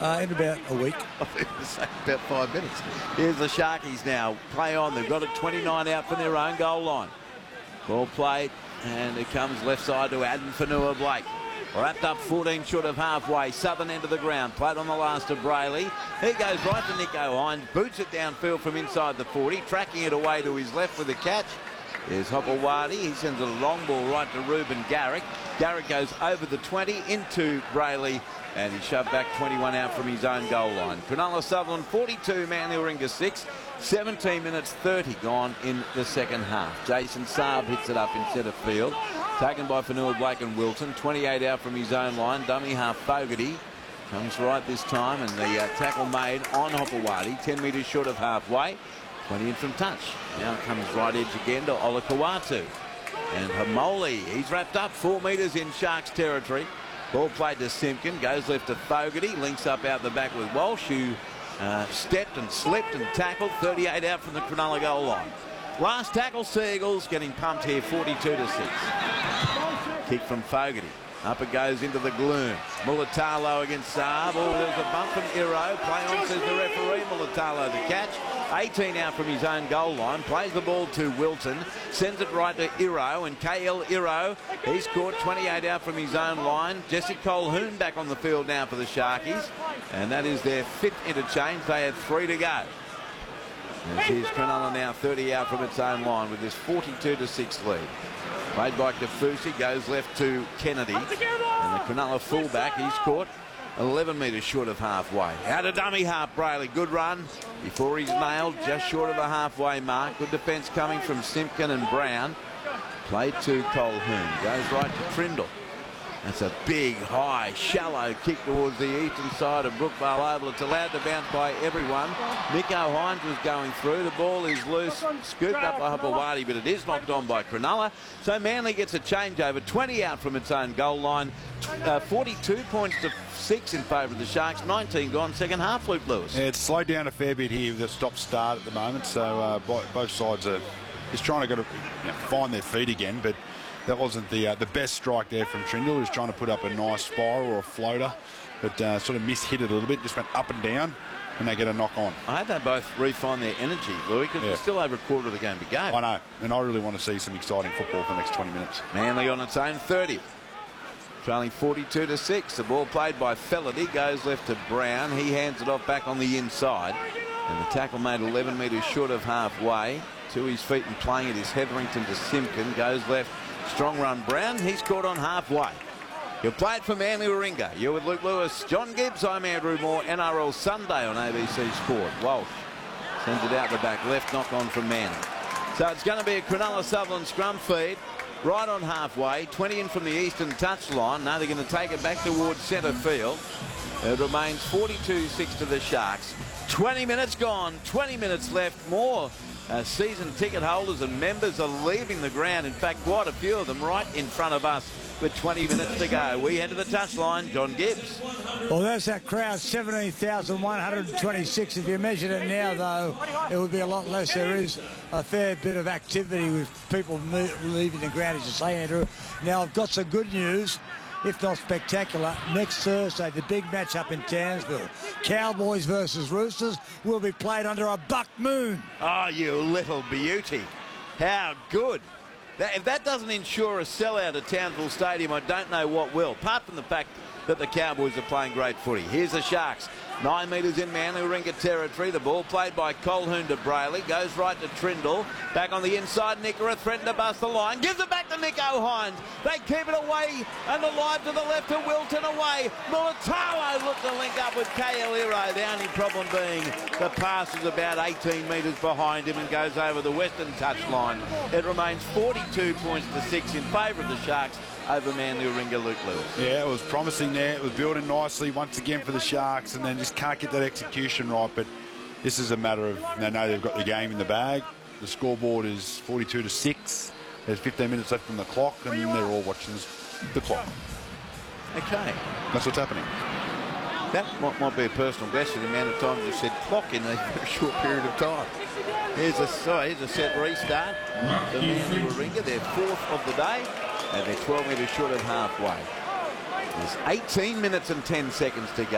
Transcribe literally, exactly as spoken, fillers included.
Uh, in about a week. I think it was about five minutes. Here's the Sharkies now. Play on. They've got a twenty-nine out from their own goal line. Ball played, and it comes left side to Adam Fanua-Blake. Wrapped up fourteen short of halfway. Southern end of the ground. Played on the last of Brayley. He goes right to Nico Hines. Boots it downfield from inside the forty. Tracking it away to his left with a catch. There's Hopewadi. He sends a long ball right to Ruben Garrick. Garrick goes over the twenty into Brayley, and he shoved back twenty-one out from his own goal line. Cronulla Sutherland forty-two, Manly Warringah six. seventeen minutes thirty gone in the second half. Jason Saab hits it up in centre field. Taken by Fanua-Blake and Wilton. twenty-eight out from his own line. Dummy half Fogarty comes right this time, and the uh, tackle made on Hopewadi. ten metres short of halfway. twenty in from touch. Now comes right edge again to Olakau'atu. And Hamoli, he's wrapped up four metres in Sharks territory. Ball played to Simpkin, goes left to Fogarty, links up out the back with Walsh, who uh, stepped and slipped and tackled. thirty-eight out from the Cronulla goal line. Last tackle, Seagulls getting pumped here, forty-two to six. Kick from Fogarty. Up it goes into the gloom. Mulatalo against Saab. Oh, there's a bump from Iro. Play on, says the referee. Mulatalo the catch. eighteen out from his own goal line. Plays the ball to Wilton. Sends it right to Iro. And K L Iro, he's caught twenty-eight out from his own line. Jesse Colquhoun back on the field now for the Sharkies. And that is their fifth interchange. They had three to go. And here's Cronulla now thirty out from its own line with this forty-two to six lead. Played by Kafusi, goes left to Kennedy. And the Cronulla fullback, he's caught eleven metres short of halfway. Out of dummy half, Brayley. Good run before he's nailed, just short of the halfway mark. Good defence coming from Simpkin and Brown. Played to Colquhoun. Goes right to Trindle. That's a big, high, shallow kick towards the eastern side of Brookvale Oval. It's allowed to bounce by everyone. Nico Hines was going through. The ball is loose, scooped up by Hopewadi, but it is knocked on by Cronulla. So Manly gets a changeover, twenty out from its own goal line. Uh, forty-two points to six in favour of the Sharks. nineteen gone second half, Luke Lewis. Yeah, it's slowed down a fair bit here with the stop-start at the moment. So uh, both sides are just trying to, go to you know, find their feet again, but that wasn't the uh, the best strike there from Trindle. He was trying to put up a nice spiral or a floater, but uh, sort of mishit it a little bit, just went up and down, and they get a knock on. I hope they both refine their energy, Louis, because yeah. There's still over a quarter of the game to go. I know, and I really want to see some exciting football for the next twenty minutes. Manly on its own thirty. Trailing forty-two to six. The ball played by Fellerty, goes left to Brown. He hands it off back on the inside. And the tackle made eleven metres short of halfway. To his feet and playing it is Hetherington to Simpkin. Goes left. Strong run, Brown. He's caught on halfway. You'll play it for Manly Warringah. You're with Luke Lewis, John Gibbs. I'm Andrew Moore. N R L Sunday on A B C Sport. Walsh sends it out the back left. Knock on from Manly. So it's going to be a Cronulla Sutherland scrum feed. Right on halfway. twenty in from the eastern touchline. Now they're going to take it back towards centre field. It remains forty-two six to the Sharks. twenty minutes gone. twenty minutes left. More Uh, season ticket holders and members are leaving the ground. In fact, quite a few of them right in front of us with twenty minutes to go. We head to the touchline. John Gibbs. Well, there's that crowd, seventeen thousand one hundred twenty-six. If you measured it now, though, it would be a lot less. There is a fair bit of activity with people leaving the ground, as you say, Andrew. Now, I've got some good news. If not spectacular, next Thursday, the big match up in Townsville. Cowboys versus Roosters will be played under a buck moon. Oh, you little beauty. How good. That, if that doesn't ensure a sellout at Townsville Stadium, I don't know what will, apart from the fact that the Cowboys are playing great footy. Here's the Sharks. Nine metres in Manly Warringah territory. The ball played by Colquhoun to Brayley. Goes right to Trindle. Back on the inside, Nickera threatened to bust the line. Gives it back to Nico Hines. They keep it away and alive to the left to Wilton away. Mulatalo looked to link up with K L Iro. The only problem being the pass is about eighteen metres behind him and goes over the western touchline. It remains forty-two points to six in favour of the Sharks over Manly Warringah, Luke Lewis. Yeah, it was promising there. It was building nicely once again for the Sharks, and then just can't get that execution right. But this is a matter of they know they've got the game in the bag. The scoreboard is forty-two to six. There's fifteen minutes left on the clock, and they're all watching the clock. Okay. That's what's happening. That might, might be a personal best for the amount of times you've said clock in a very short period of time. Here's a, sorry, here's a set restart. The Manly Warringah, their fourth of the day. And they're twelve metres short of halfway. There's eighteen minutes and ten seconds to go.